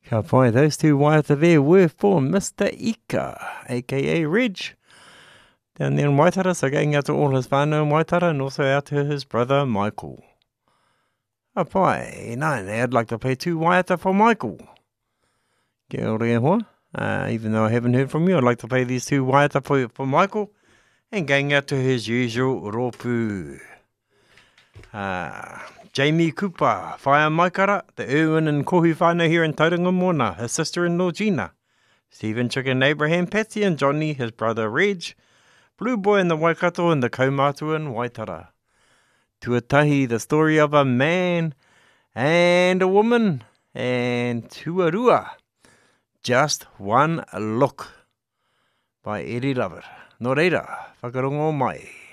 Ka pai, those two waiata there were for Mr. Ika, a.k.a. Reg, down there in Waitara, so going out to all his whānau in Waitara and also out to his brother Michael. Ka pai, I'd like to play two waiata for Michael. Kia ora e hoa. Even though I haven't heard from you, I'd like to play these two waiata for Michael and going out to his usual rōpū. Jamie Cooper, Whaia Maikara, the Irwin and Kohu whānau here in Tauranga Mona, his sister-in-law Gina, Stephen Chicken Abraham, Patsy and Johnny, his brother Reg, Blue Boy in the Waikato and the Kaumātua in Waitara. Tuatahi, the story of a man and a woman, and Tuarua, Just One Look, by Eddie Lover. Nō reira, whakarongo mai.